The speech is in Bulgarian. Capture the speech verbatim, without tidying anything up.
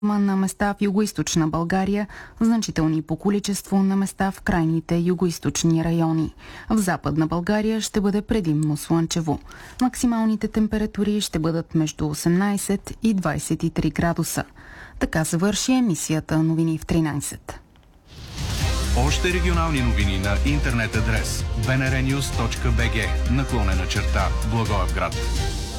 на места в югоизточна България, значителни по количество на места в крайните югоизточни райони. В Западна България ще бъде предимно слънчево. Максималните температури ще бъдат между осемнайсет и двайсет и три градуса. Така завърши емисията Новини в тринайсет. Още регионални новини на интернет адрес би ен ар нюз точка би джи наклонена черта Благоевград.